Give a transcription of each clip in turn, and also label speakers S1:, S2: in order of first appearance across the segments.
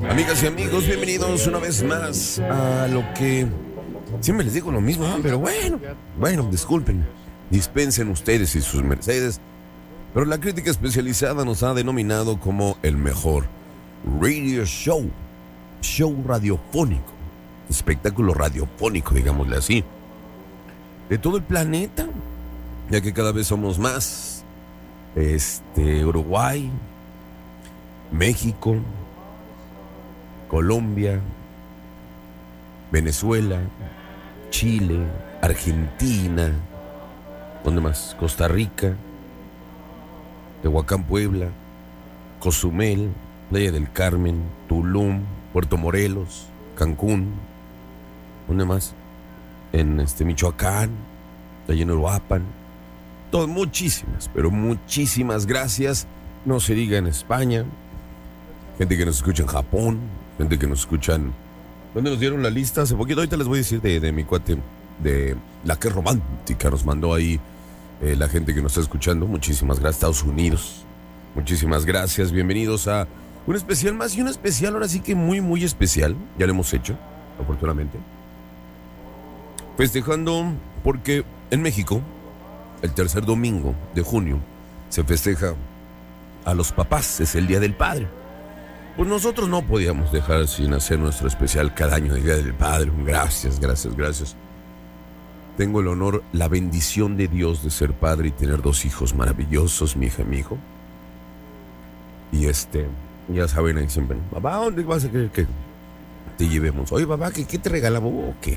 S1: Amigas y amigos, bienvenidos una vez más a lo que siempre les digo lo mismo, pero bueno, disculpen, dispensen ustedes y sus mercedes, pero la crítica especializada nos ha denominado como el mejor radio show radiofónico, espectáculo radiofónico, digámosle así, de todo el planeta, ya que cada vez somos más. Uruguay, México, Colombia, Venezuela, Chile, Argentina, ¿dónde más? Costa Rica, Tehuacán, Puebla, Cozumel, Playa del Carmen, Tulum, Puerto Morelos, Cancún, ¿dónde más? En Michoacán, allá en Uruapan, muchísimas, pero muchísimas gracias. No se diga en España, gente que nos escucha en Japón, gente que nos escuchan. ¿Dónde nos dieron la lista hace poquito? Ahorita les voy a decir de mi cuate, de la que romántica nos mandó ahí la gente que nos está escuchando. Muchísimas gracias, Estados Unidos. Muchísimas gracias, bienvenidos a un especial más y un especial ahora sí que muy, muy especial. Ya lo hemos hecho, afortunadamente. Festejando porque en México, el tercer domingo de junio, se festeja a los papás, es el Día del Padre. Pues nosotros no podíamos dejar sin hacer nuestro especial cada año del Día del Padre. Gracias. Tengo el honor, la bendición de Dios de ser padre y tener 2 hijos maravillosos, mi hija y mi hijo. Y ya saben, ahí siempre, papá, ¿dónde vas a querer que te llevemos? Oye, papá, ¿qué te regalamos?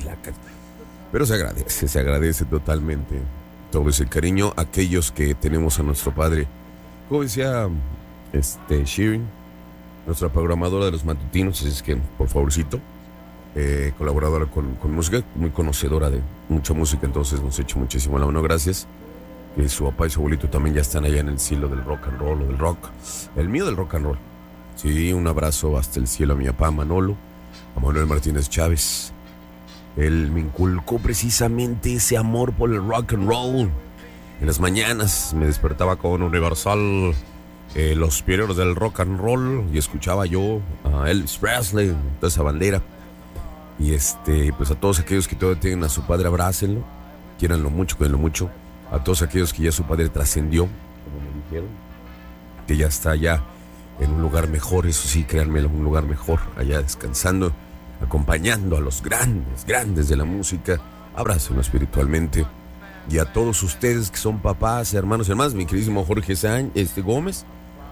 S1: Pero se agradece totalmente todo ese cariño. Aquellos que tenemos a nuestro padre, como decía Shirin, nuestra programadora de los matutinos, así es que, por favorcito, colaboradora con música, muy conocedora de mucha música, entonces nos echa muchísimo la mano, gracias. Que su papá y su abuelito también ya están allá en el cielo del rock and roll, o del rock, el mío del rock and roll. Sí, un abrazo hasta el cielo a mi papá Manolo, a Manuel Martínez Chávez. Él me inculcó precisamente ese amor por el rock and roll. En las mañanas me despertaba con Universal, los pioneros del rock and roll, y escuchaba yo a Elvis Presley, toda esa bandera. Y pues a todos aquellos que todavía tienen a su padre, abrácenlo, quiéranlo mucho, cuídenlo mucho. A todos aquellos que ya su padre trascendió, como me dijeron, que ya está allá en un lugar mejor, eso sí, créanme, en un lugar mejor, allá descansando, acompañando a los grandes de la música. Abrácenlo espiritualmente. Y a todos ustedes que son papás, hermanos y hermanas, mi queridísimo Jorge Gómez,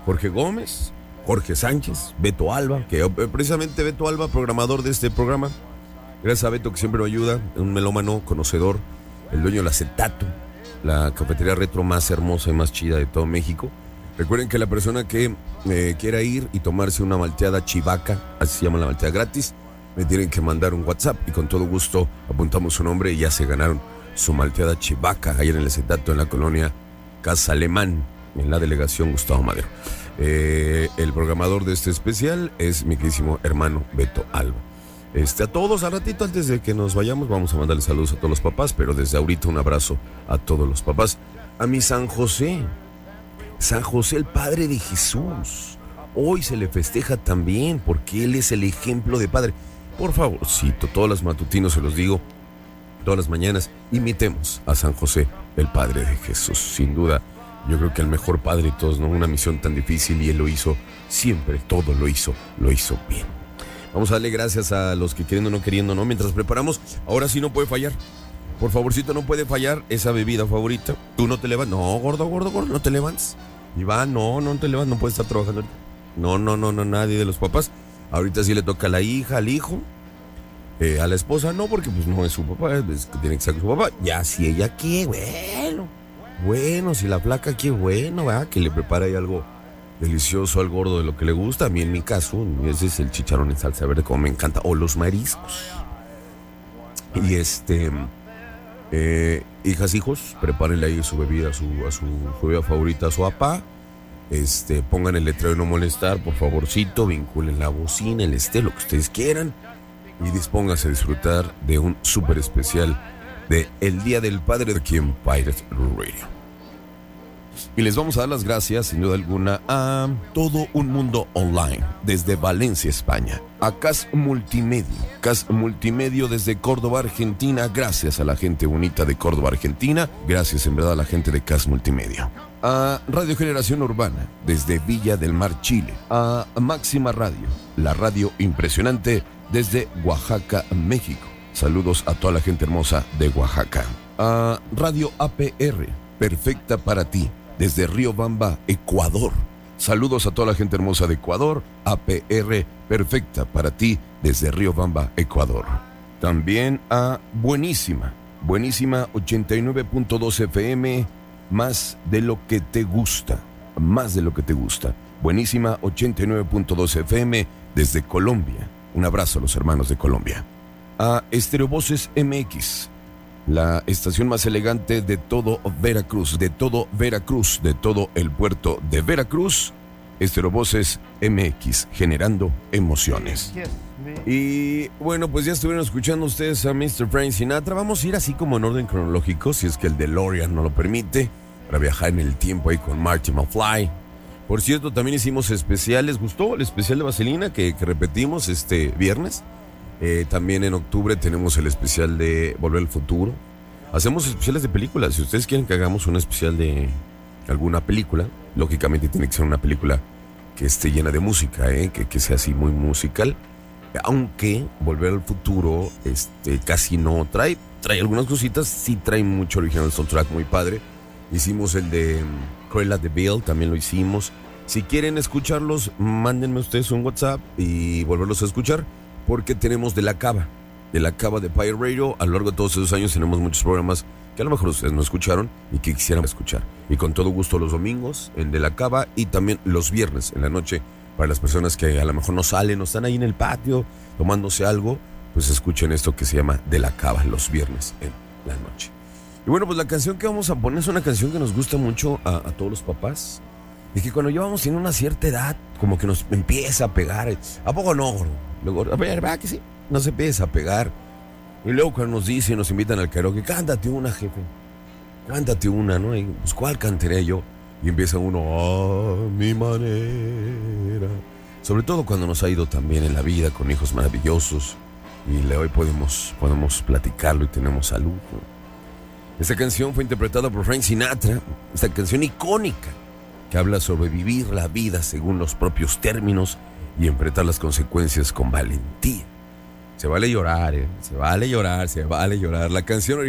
S1: Jorge Sánchez, Beto Alba, que precisamente Beto Alba, programador de este programa. Gracias a Beto, que siempre me ayuda, un melómano conocedor, el dueño del Acetato, la cafetería retro más hermosa y más chida de todo México. Recuerden que la persona que quiera ir y tomarse una malteada Chivaca, así se llama la malteada gratis, me tienen que mandar un WhatsApp y con todo gusto apuntamos su nombre y ya se ganaron su malteada Chivaca ahí en el Acetato, en la colonia Casa Alemán, en la delegación Gustavo Madero. El programador de este especial es mi queridísimo hermano Beto Alba. A todos, al ratito antes de que nos vayamos, vamos a mandarle saludos a todos los papás, pero desde ahorita un abrazo a todos los papás. A mi San José, el padre de Jesús. Hoy se le festeja también porque él es el ejemplo de padre. Por favorcito, todos los matutinos se los digo, todas las mañanas, imitemos a San José, el padre de Jesús. Sin duda, yo creo que el mejor padre de todos, ¿no? Una misión tan difícil y él lo hizo siempre, todo lo hizo bien. Vamos a darle gracias a los que queriendo o no queriendo, ¿no? Mientras preparamos, ahora sí no puede fallar. Por favorcito, no puede fallar esa bebida favorita. Tú no te levantas. No, gordo, no te levantes. Iván, no te levantes, no puedes estar trabajando ahorita. No, nadie de los papás. Ahorita sí le toca a la hija, al hijo. A la esposa no, porque pues no es su papá, es que tiene que ser su papá. Ya si ella quiere, bueno, si la flaca quiere, bueno, ¿verdad? Que le prepare ahí algo delicioso al gordo de lo que le gusta. A mí en mi caso, ese es el chicharrón en salsa verde, como me encanta, o los mariscos. Y hijas, hijos, prepárenle ahí su bebida, su bebida favorita a su papá. Pongan el letrero de no molestar, por favorcito, vinculen la bocina, lo que ustedes quieran. Y dispónganse a disfrutar de un súper especial de El Día del Padre aquí en Pirate Radio. Y les vamos a dar las gracias, sin duda alguna, a Todo un Mundo Online, desde Valencia, España. A CAS Multimedia desde Córdoba, Argentina. Gracias a la gente bonita de Córdoba, Argentina. Gracias en verdad a la gente de CAS Multimedia. A Radio Generación Urbana, desde Villa del Mar, Chile. A Máxima Radio, la radio impresionante, desde Oaxaca, México. Saludos a toda la gente hermosa de Oaxaca. A Radio APR, perfecta para ti, desde Riobamba, Ecuador. Saludos a toda la gente hermosa de Ecuador. APR, perfecta para ti, desde Riobamba, Ecuador. También a Buenísima 89.2 FM, más de lo que te gusta. Buenísima 89.2 FM, desde Colombia. Un abrazo a los hermanos de Colombia. A Estéreo Voces MX, la estación más elegante de todo Veracruz, de todo el puerto de Veracruz. Estéreo Voces MX, generando emociones. Y bueno, pues ya estuvieron escuchando ustedes a Mr. Frank Sinatra. Vamos a ir así como en orden cronológico, si es que el DeLorean no lo permite, para viajar en el tiempo ahí con Marty McFly. Por cierto, también hicimos especiales. ¿Gustó el especial de Vaselina que repetimos este viernes? También en octubre tenemos el especial de Volver al Futuro. Hacemos especiales de películas. Si ustedes quieren que hagamos un especial de alguna película, lógicamente tiene que ser una película que esté llena de música, que sea así muy musical. Aunque Volver al Futuro casi no trae algunas cositas, sí trae mucho original soundtrack muy padre. Hicimos el de Cruella de Vil, también lo hicimos. Si quieren escucharlos, mándenme ustedes un WhatsApp y volverlos a escuchar, porque tenemos de la cava de Pirate Radio. A lo largo de todos esos años tenemos muchos programas que a lo mejor ustedes no escucharon y que quisieran escuchar. Y con todo gusto los domingos, el de la cava, y también los viernes en la noche, para las personas que a lo mejor no salen, no están ahí en el patio tomándose algo, pues escuchen esto que se llama De la Cava los viernes en la noche. Y bueno, pues la canción que vamos a poner es una canción que nos gusta mucho a todos los papás, y que cuando ya vamos teniendo una cierta edad, como que nos empieza a pegar. ¿A poco no, gordo? Luego, ¿verdad que sí? Nos empieza a pegar. Y luego cuando nos dicen, nos invitan al karaoke, cántate una, jefe. Cántate una, ¿no? Y pues, ¿cuál cantaré yo? Y empieza uno, a mi manera. Sobre todo cuando nos ha ido tan bien en la vida, con hijos maravillosos. Y hoy podemos platicarlo y tenemos salud, ¿no? Esta canción fue interpretada por Frank Sinatra. Esta canción icónica que habla sobre vivir la vida según los propios términos y enfrentar las consecuencias con valentía. Se vale llorar, se vale llorar. La canción original